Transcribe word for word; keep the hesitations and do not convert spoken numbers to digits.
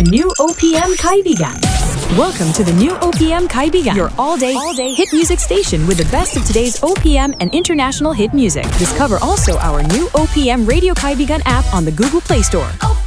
the new O P M Kaibigan. Welcome to the new O P M Kaibigan, your all-day, all-day hit music station with the best of today's O P M and international hit music. Discover also our new O P M Radio Kaibigan app on the Google Play Store.